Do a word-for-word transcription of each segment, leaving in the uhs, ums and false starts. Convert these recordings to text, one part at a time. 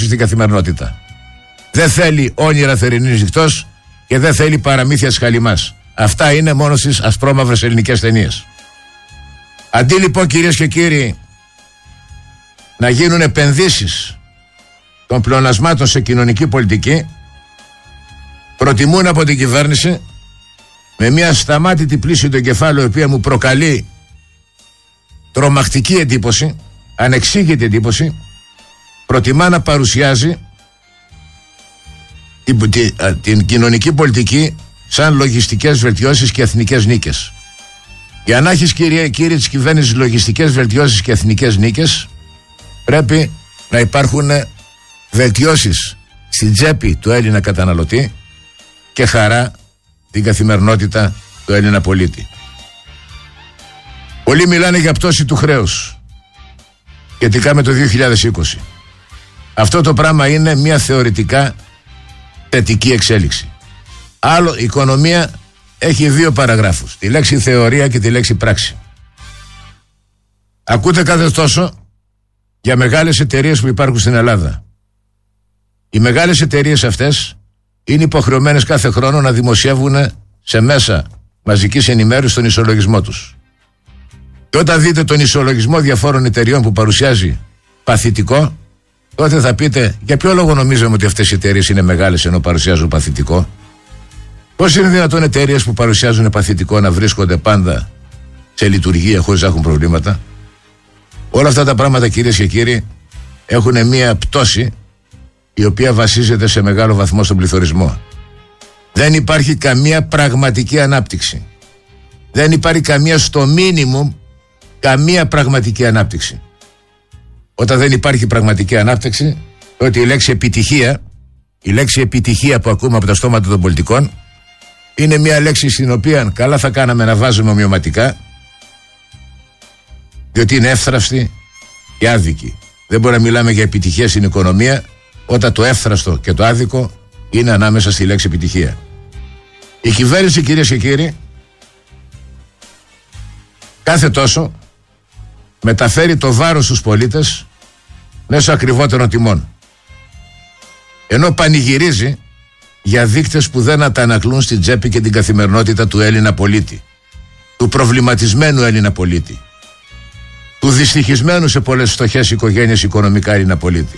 βελτιώσεις στην καθημερινότητα. Δεν θέλει όνειρα θερινής νυχτός και δεν θέλει παραμύθια της χαλιμάς. Αυτά είναι μόνο στις ασπρόμαυρες ελληνικές ταινίες. Αντί λοιπόν, κυρίες και κύριοι, να γίνουν επενδύσεις των πλεονασμάτων σε κοινωνική πολιτική, προτιμούν από την κυβέρνηση, με μια σταμάτητη πλήση του εγκεφάλου, η οποία μου προκαλεί τρομακτική εντύπωση, ανεξήγητη εντύπωση, προτιμά να παρουσιάζει την, την, την κοινωνική πολιτική σαν λογιστικές βελτιώσεις και εθνικές νίκες. Για να έχεις, κύριε, κύριε της κυβέρνησης, λογιστικές βελτιώσεις και εθνικές νίκες, πρέπει να υπάρχουν βελτιώσεις στην τσέπη του Έλληνα καταναλωτή και χαρά την καθημερινότητα του Έλληνα πολίτη. Πολλοί μιλάνε για πτώση του χρέους σχετικά με το δύο χιλιάδες είκοσι. Αυτό το πράγμα είναι μια θεωρητικά θετική εξέλιξη. Άλλο, η οικονομία έχει δύο παραγράφους, τη λέξη θεωρία και τη λέξη πράξη. Ακούτε κάθε τόσο για μεγάλες εταιρείες που υπάρχουν στην Ελλάδα. Οι μεγάλες εταιρείες αυτές είναι υποχρεωμένες κάθε χρόνο να δημοσιεύουν σε μέσα μαζικής ενημέρωσης τον ισολογισμό τους. Και όταν δείτε τον ισολογισμό διαφόρων εταιρεών που παρουσιάζει παθητικό, τότε θα πείτε, για ποιο λόγο νομίζουμε ότι αυτές οι εταιρείες είναι μεγάλες ενώ παρουσιάζουν παθητικό? Πώς είναι δυνατόν εταιρείες που παρουσιάζουν παθητικό να βρίσκονται πάντα σε λειτουργία χωρίς να έχουν προβλήματα? Όλα αυτά τα πράγματα, κυρίες και κύριοι, έχουν μία πτώση η οποία βασίζεται σε μεγάλο βαθμό στον πληθωρισμό. Δεν υπάρχει καμία πραγματική ανάπτυξη. Δεν υπάρχει καμία, στο μίνιμουμ, καμία πραγματική ανάπτυξη. Όταν δεν υπάρχει πραγματική ανάπτυξη, τότε η λέξη επιτυχία, η λέξη επιτυχία που ακούμε από τα στόματα των πολιτικών, είναι μια λέξη στην οποία καλά θα κάναμε να βάζουμε ομοιωματικά, διότι είναι εύθραυστη και άδικη. Δεν μπορεί να μιλάμε για επιτυχία στην οικονομία όταν το εύθραστο και το άδικο είναι ανάμεσα στη λέξη επιτυχία. Η κυβέρνηση, κυρίες και κύριοι, κάθε τόσο μεταφέρει το βάρος στους πολίτες μέσω ακριβότερων τιμών, ενώ πανηγυρίζει για δείκτες που δεν αντανακλούν στην τσέπη και την καθημερινότητα του Έλληνα πολίτη, του προβληματισμένου Έλληνα πολίτη, του δυστυχισμένου σε πολλές φτωχές οικογένειες οικονομικά Έλληνα πολίτη.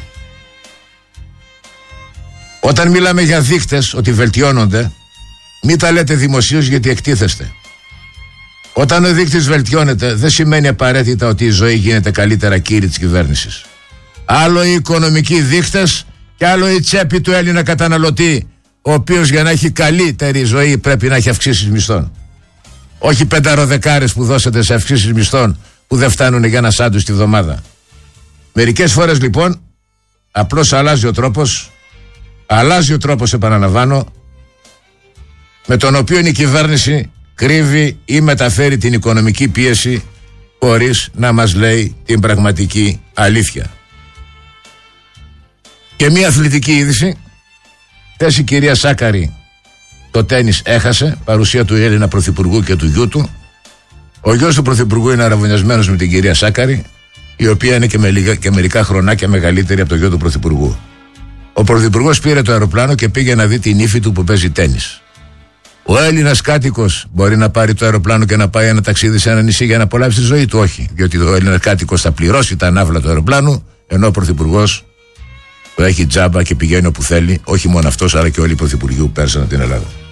Όταν μιλάμε για δείκτες ότι βελτιώνονται, μην τα λέτε δημοσίως, γιατί εκτίθεστε. Όταν ο δείκτης βελτιώνεται, δεν σημαίνει απαραίτητα ότι η ζωή γίνεται καλύτερα, κύριοι της κυβέρνησης. Άλλο οι οικονομικοί δείκτες και άλλο η τσέπη του Έλληνα καταναλωτή, ο οποίος για να έχει καλύτερη ζωή πρέπει να έχει αυξήσεις μισθών. Όχι πενταροδεκάρες που δώσετε σε αυξήσεις μισθών που δεν φτάνουν για ένα σάντουιτς τη βδομάδα. Μερικές φορές λοιπόν απλώς αλλάζει ο τρόπος, αλλάζει ο τρόπος, επαναλαμβάνω, με τον οποίο η κυβέρνηση κρύβει ή μεταφέρει την οικονομική πίεση χωρίς να μας λέει την πραγματική αλήθεια. Και μία αθλητική είδηση. Χθες η κυρία Σάκαρη το τένις έχασε, παρουσία του Έλληνα Πρωθυπουργού και του γιού του. Ο γιος του Πρωθυπουργού είναι αραβωνιασμένος με την κυρία Σάκαρη, η οποία είναι και, με λίγα, και μερικά χρονάκια μεγαλύτερη από το γιο του Πρωθυπουργού. Ο Πρωθυπουργός πήρε το αεροπλάνο και πήγε να δει την ύφη του που παίζει τένις. Ο Έλληνας κάτοικος μπορεί να πάρει το αεροπλάνο και να πάει ένα ταξίδι σε ένα νησί για να απολαύσει τη ζωή του? Όχι, διότι ο Έλληνας κάτοικος θα πληρώσει τα ναύλα του αεροπλάνου, ενώ ο Πρωθυπουργός το έχει τζάμπα και πηγαίνει όπου θέλει, όχι μόνο αυτός αλλά και όλοι οι πρωθυπουργοί που πέρασαν από την Ελλάδα.